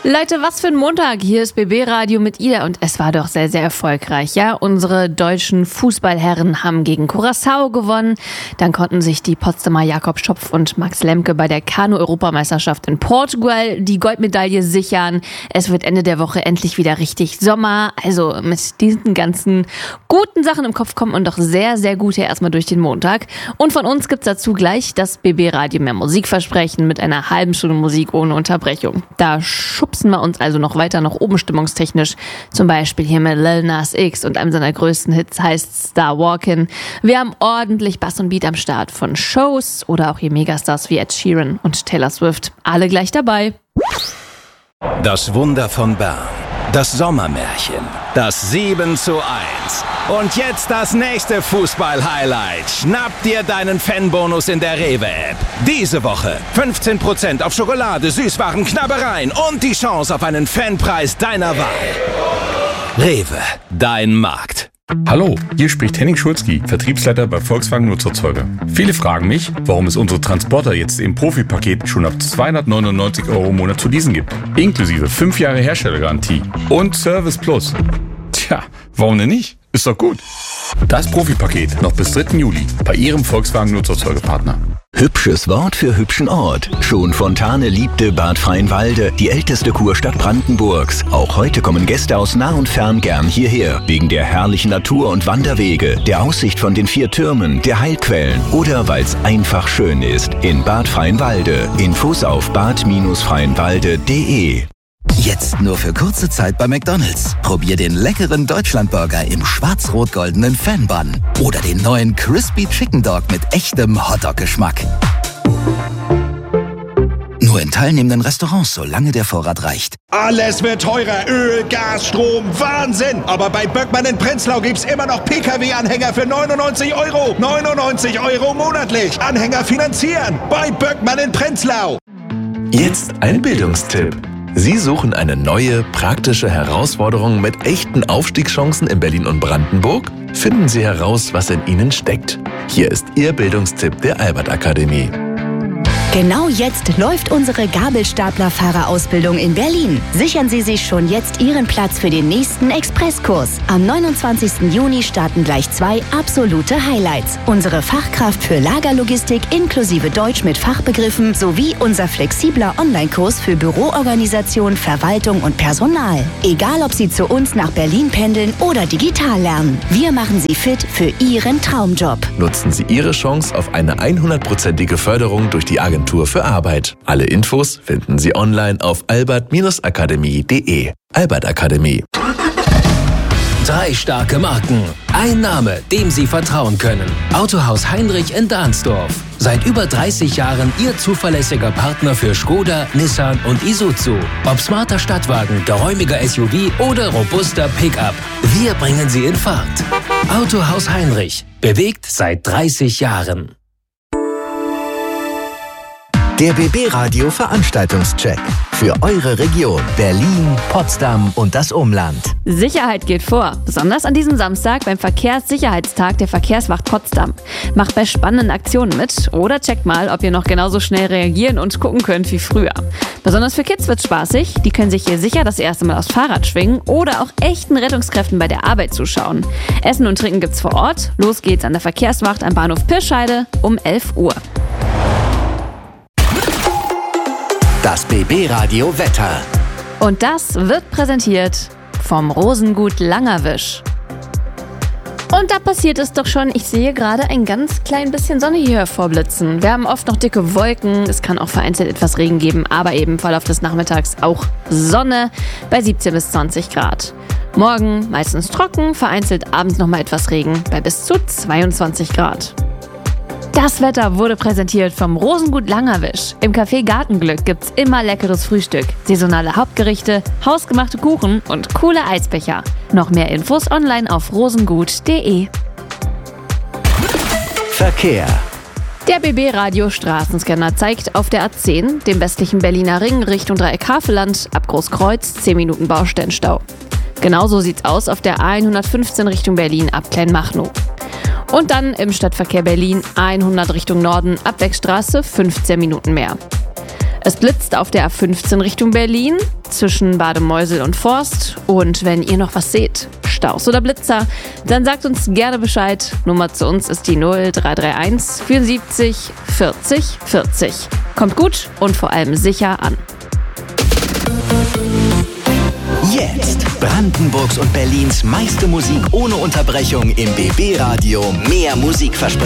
Leute, was für ein Montag. Hier ist BB Radio mit Ida und es war doch sehr, sehr erfolgreich. Ja, unsere deutschen Fußballherren haben gegen Curaçao gewonnen. Dann konnten sich die Potsdamer Jakob Schopf und Max Lemke bei der Kanu-Europameisterschaft in Portugal die Goldmedaille sichern. Es wird Ende der Woche endlich wieder richtig Sommer. Also mit diesen ganzen guten Sachen im Kopf kommt man doch sehr, sehr gut hier erstmal durch den Montag. Und von uns gibt's dazu gleich das BB Radio mehr Musikversprechen mit einer halben Stunde Musik ohne Unterbrechung. Da schubsen wir uns also noch weiter nach oben stimmungstechnisch. Zum Beispiel hier mit Lil Nas X und einem seiner größten Hits heißt Star Walkin'. Wir haben ordentlich Bass und Beat am Start von Shows oder auch hier Megastars wie Ed Sheeran und Taylor Swift. Alle gleich dabei. Das Wunder von Bern. Das Sommermärchen. Das 7:1. Und jetzt das nächste Fußball-Highlight. Schnapp dir deinen Fanbonus in der Rewe-App. Diese Woche 15% auf Schokolade, Süßwaren, Knabbereien und die Chance auf einen Fanpreis deiner Wahl. Rewe, dein Markt. Hallo, hier spricht Henning Schulzki, Vertriebsleiter bei Volkswagen Nutzerzeuger. Viele fragen mich, warum es unsere Transporter jetzt im Profipaket schon ab 299 € im Monat zu leasen gibt. Inklusive 5 Jahre Herstellergarantie und Service Plus. Tja, warum denn nicht? Ist doch gut. Das Profipaket noch bis 3. Juli bei Ihrem Volkswagen Nutzerzeugerpartner. Hübsches Wort für hübschen Ort. Schon Fontane liebte Bad Freienwalde, die älteste Kurstadt Brandenburgs. Auch heute kommen Gäste aus nah und fern gern hierher. Wegen der herrlichen Natur und Wanderwege, der Aussicht von den 4 Türmen, der Heilquellen oder weil es einfach schön ist. In Bad Freienwalde. Infos auf bad-freienwalde.de. Jetzt nur für kurze Zeit bei McDonald's. Probier den leckeren Deutschlandburger im schwarz-rot-goldenen Fan-Bun. Oder den neuen Crispy Chicken Dog mit echtem Hotdog-Geschmack. Nur in teilnehmenden Restaurants, solange der Vorrat reicht. Alles wird teurer. Öl, Gas, Strom, Wahnsinn. Aber bei Böckmann in Prenzlau gibt's immer noch Pkw-Anhänger für 99 €. 99 € monatlich. Anhänger finanzieren. Bei Böckmann in Prenzlau. Jetzt ein Bildungstipp. Sie suchen eine neue, praktische Herausforderung mit echten Aufstiegschancen in Berlin und Brandenburg? Finden Sie heraus, was in Ihnen steckt. Hier ist Ihr Bildungstipp der Albert-Akademie. Genau jetzt läuft unsere Gabelstaplerfahrerausbildung in Berlin. Sichern Sie sich schon jetzt Ihren Platz für den nächsten Expresskurs. Am 29. Juni starten gleich 2 absolute Highlights. Unsere Fachkraft für Lagerlogistik inklusive Deutsch mit Fachbegriffen sowie unser flexibler Online-Kurs für Büroorganisation, Verwaltung und Personal. Egal, ob Sie zu uns nach Berlin pendeln oder digital lernen. Wir machen Sie fit für Ihren Traumjob. Nutzen Sie Ihre Chance auf eine 100%ige Förderung durch die Agentur für Arbeit. Alle Infos finden Sie online auf albert-akademie.de. Albert Akademie. 3 starke Marken. Ein Name, dem Sie vertrauen können. Autohaus Heinrich in Dahnsdorf. Seit über 30 Jahren Ihr zuverlässiger Partner für Skoda, Nissan und Isuzu. Ob smarter Stadtwagen, geräumiger SUV oder robuster Pickup. Wir bringen Sie in Fahrt. Autohaus Heinrich. Bewegt seit 30 Jahren. Der BB Radio Veranstaltungscheck für eure Region Berlin, Potsdam und das Umland. Sicherheit geht vor, besonders an diesem Samstag beim Verkehrssicherheitstag der Verkehrswacht Potsdam. Macht bei spannenden Aktionen mit oder checkt mal, ob ihr noch genauso schnell reagieren und gucken könnt wie früher. Besonders für Kids wird's spaßig, die können sich hier sicher das erste Mal aufs Fahrrad schwingen oder auch echten Rettungskräften bei der Arbeit zuschauen. Essen und Trinken gibt's vor Ort. Los geht's an der Verkehrswacht am Bahnhof Pirscheide um 11 Uhr. Das BB Radio Wetter. Und das wird präsentiert vom Rosengut Langerwisch. Und da passiert es doch schon, ich sehe gerade ein ganz klein bisschen Sonne hier hervorblitzen. Wir haben oft noch dicke Wolken, es kann auch vereinzelt etwas Regen geben, aber eben im Verlauf des Nachmittags auch Sonne bei 17 bis 20 Grad. Morgen meistens trocken, vereinzelt abends nochmal etwas Regen bei bis zu 22 Grad. Das Wetter wurde präsentiert vom Rosengut Langerwisch. Im Café Gartenglück gibt's immer leckeres Frühstück, saisonale Hauptgerichte, hausgemachte Kuchen und coole Eisbecher. Noch mehr Infos online auf rosengut.de. Verkehr. Der BB Radio Straßenscanner zeigt auf der A10, dem westlichen Berliner Ring Richtung Dreieck Havelland, ab Großkreuz 10 Minuten Baustellenstau. Genauso sieht's aus auf der A115 Richtung Berlin ab Kleinmachnow. Und dann im Stadtverkehr Berlin 100 Richtung Norden ab Beckstraße 15 Minuten mehr. Es blitzt auf der A15 Richtung Berlin, zwischen Bad Meusel und Forst. Und wenn ihr noch was seht, Staus oder Blitzer, dann sagt uns gerne Bescheid. Nummer zu uns ist die 0331 74 40 40. Kommt gut und vor allem sicher an. Jetzt Brandenburgs und Berlins meiste Musik ohne Unterbrechung im BB Radio. Mehr Musikversprechen.